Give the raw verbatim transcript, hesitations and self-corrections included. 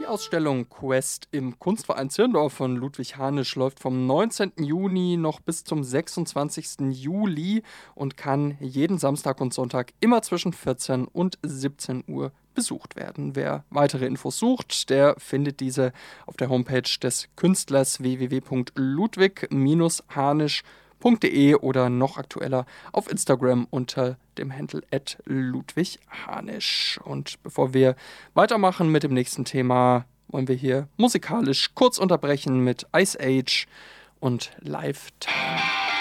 Ausstellung Quest im Kunstverein Zirndorf von Ludwig Hanisch läuft vom neunzehnten Juni noch bis zum sechsundzwanzigsten Juli und kann jeden Samstag und Sonntag immer zwischen vierzehn und siebzehn Uhr besucht werden. Wer weitere Infos sucht, der findet diese auf der Homepage des Künstlers w w w punkt ludwig hanisch punkt de oder noch aktueller auf Instagram unter dem Handle at ludwighanisch. Und bevor wir weitermachen mit dem nächsten Thema, wollen wir hier musikalisch kurz unterbrechen mit Ice Age und Lifetime.